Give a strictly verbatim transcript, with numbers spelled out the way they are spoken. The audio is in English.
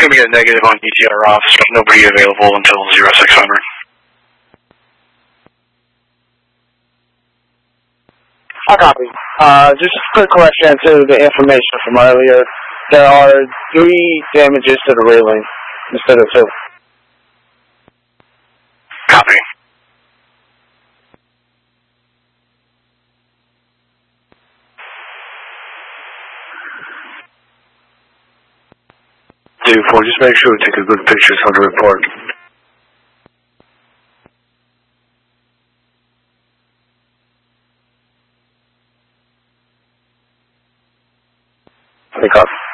going to get a negative on E T R off, so nobody available until zero six hundred. I copy. Uh, just a quick correction to the information from earlier. There are three damages to the railing instead of two. Copy. two four, just make sure we take a good picture on the report. Pick up.